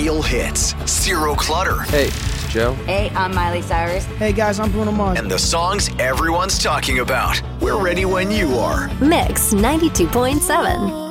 real hits, zero clutter. Hey, it's Joe. Hey, I'm Miley Cyrus. Hey guys, I'm Bruno Mars. And the songs everyone's talking about. We're ready when you are. Mix 92.7.